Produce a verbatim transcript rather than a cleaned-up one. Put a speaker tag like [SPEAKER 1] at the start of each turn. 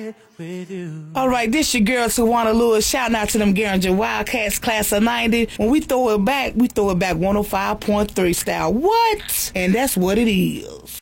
[SPEAKER 1] With you.
[SPEAKER 2] All right, this your girl Tawana Lewis. Shout out to them Garinger Wildcats class of ninety. When we throw it back, we throw it back one oh five point three style. What? And that's what it is.